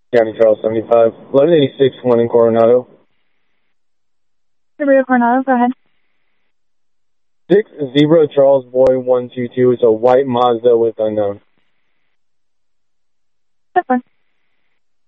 County Charles 75, 1186 1 in Coronado. Subaru Coronado, go ahead. 6 Zebra Charles Boy 122 is a white Mazda with unknown. That's fine.